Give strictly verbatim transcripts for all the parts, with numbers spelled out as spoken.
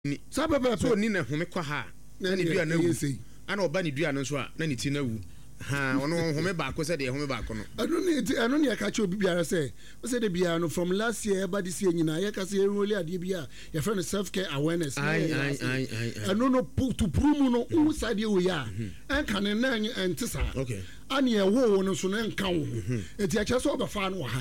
sa baba so ni na home kwa ha na ni dua na wu ana oba ni dua no so a na ni ti na wu ha ono home ba ko se de home ba ko no anu ni anu ni aka che obi biara se o se de bia no from last year ba this year nyina ye ka se enroli ade bia your friend self care awareness ai ai ai ai anu no to prove no u sade wo ya en kan na ente sa okay ani e wo no so na nka wo enti a che so ba fa no ha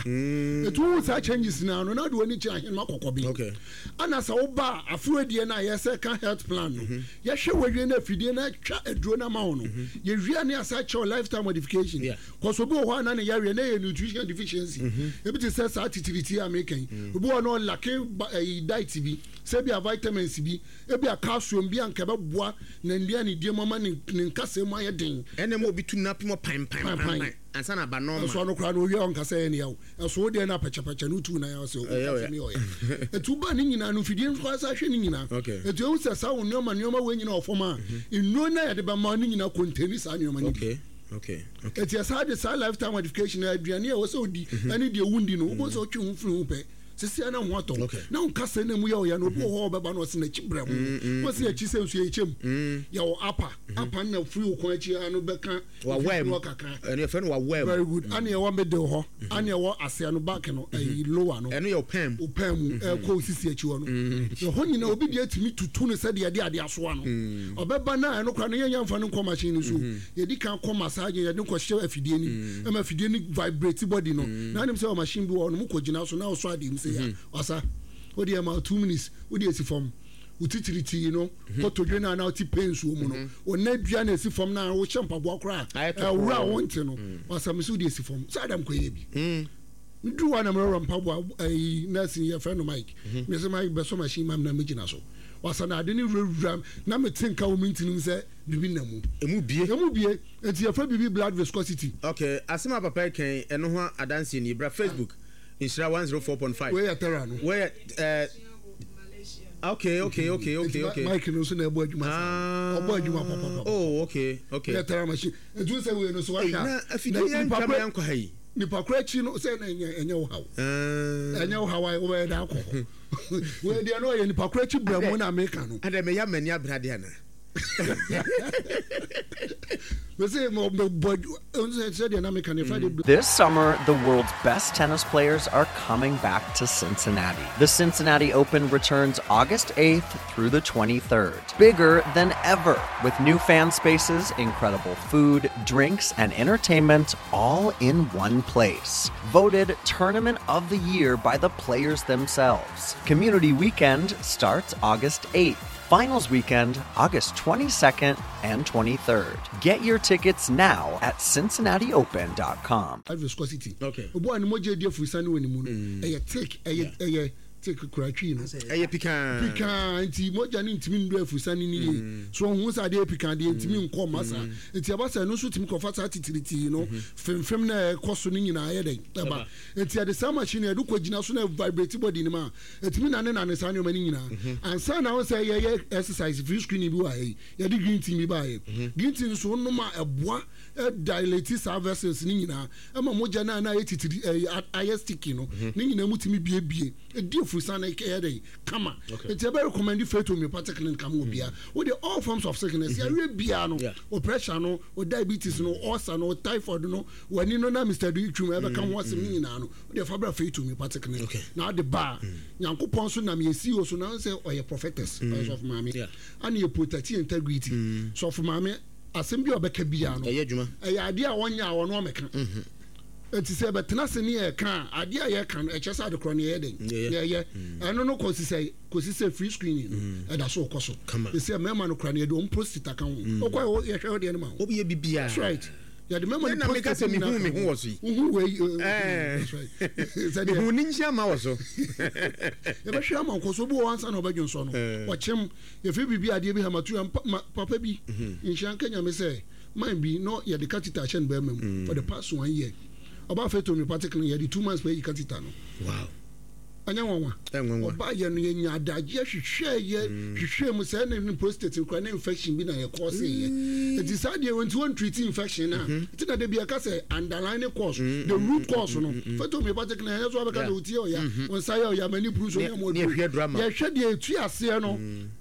etu sa changes na no na do ni kira hen makokobi okay ana sa wo ba afuadie na ye se kan health plan no ye hwe wawie na fidie na twa aduro na ma wo no ye wi ani asa che lifestyle modification cause obi ho na ne yare na ye nutrition deficiency e bi te say sa titiriti american obi ho no lack diet bi se bi vitamins bi e bi calcium bi anka be boa na ndia ne die mama ne nkase mu ayeden ene mo bi tu na pimo pam pam pam ansa na ba normal so no kra no wi on kase ne yawo so de na pacha pacha no tu na yawo so mi o ya etu ba ni nyina no fidie nko asa hwe ni nyina etu o se sa wo nyoma nyoma we nyina ofoma inu na ya de ba ma ni nyina konteni sa nyoma ni okay okay okay eti asa de sa lifetime modification aduane e wo se odi ani de wundi no wo se o twe hu firi hu pe sisi ana ho ato na on kase na mu ya o ya no obo ho beba no se na chibrem wo se achi se nsu ya chem ya o apa apa na free o kon achi anu beka wa wem ene fe no wa wem very good ani e wa mede ho ani e wa ase anu back no e lower no ene yo pam o pam e ko sisi achi wo no yo ho nyina obi de atimi tutu no se de de ade aso ano obeba na eno kra no yenya mfa no ko machine no so ye di kan ko massage ye de ko hye afidie ni e ma afidie ni vibrate body no na anim se o machine bi wo no mu ko gina so na o so ade im se asa o dey about two minutes o dey si form utitiriti you know ko to dwe na na oti pains wo mu no o na dua na si form na wo champa bo akra e wura wonte no asa me so dey si form so adam ko ye bi mi do one am rampa bo ai nursing your friend Mike me say Mike be so machine mam na megina so wasa na ade ni rewura na me tinka wo mintinim say bibi na mu emu bie emu bie enti your friend bibi blood viscosity okay asema papa ken eno ho adanse ni bra Facebook Insira one oh four point five. Where Terra no? Where uh Okay, okay, okay, okay, okay. Mike no so na ebo adwuma sa. Obo adwuma papa. Oh, okay, okay. Where Terra machine. Edu say we no so wa sha. Na afidi yan kama yan ko hayi. Ni pakra chi no say na enye enye wo hawo. Eh. Enye wo hawo wo da akọ. We dey no ye ni pakra chi bramo na America no. Ade me ya mani abrade ana. This summer, the world's best tennis players are coming back to Cincinnati. The Cincinnati Open returns August eighth through the twenty-third. Bigger than ever, with new fan spaces, incredible food, drinks, and entertainment all in one place. Voted Tournament of the Year by the players themselves. Community Weekend starts August eighth. Finals weekend, August twenty-second and twenty-third. Get your tickets now at cincinnati open dot com. Viscosity. Okay. Obo an moje dia fusani woni mu no. E take e e take kuratwi no. E pikan. Pikan nti moja ni ntimi ndo afusani ni ye. So hu sa de pikan de ntimi nko masa. Nti abasa no so timi kofa sa titiriti no. Femfem na koso ni nyina ye den. Eba. Nti ade sa machine e do ko gina so na vibrate body ni ma. Ntimi na ne na ne sa ne mani nyina. Ansa na wo say ye exercise free screen bi wa ye. Ye de green tea bi ba ye. Green tea so no ma eboa dilate sa vessels ni nyina. Ema moja na na ye titiri aye sticky no. Ni nyina mutimi bie bie. E di fusana ke ye dey kama. It's a very recommended faith homeopathic clinic come obia. With the all forms of sickness, ya we bia no, or pressure no, or diabetes no, ulcer no, typhoid no, when you know na Mister Do you ever come once me na no. The fabra faith homeopathic clinic. Now the bar, Yankopon so na me see so now say or your prophetess of mommy. And you protect integrity. So for mommy, assembly obeka bia no. Eh adwuma. Eh ade a wonya a wono meka. Enti se betena se ne e kan ade a ye kan e chesa de kro ne ye den ye ye eno no kosi se kosi se free screening e da so koso e se mema no kra ne do prostate kan wo okwa ye hwe de ne ma obi ye bibia that's right ya de mema no prostate se me hu me hu wo so hu we eh that's right se de hu ni nchia ma wo so e be hwe ma koso bo wansa na obadwon so no wo chem ye fe bibia ade bi ha matu papa bi nchia kanya me se man bi no ye de catheter chen ba mam for the past one year about feto me particularly the two months where you can't no wow anya wanwa oba ye no ye nya adaje hwehwe ye hwehwe mu say na prostate nkwa na infection bi na ye cause ye it is sad ye want to treat infection na it na dey be ka say underlying cause the root cause no feto me particularly ye so be ka do tie o ya on say o ya mani bruise o ya mo ye hwe de etu ase no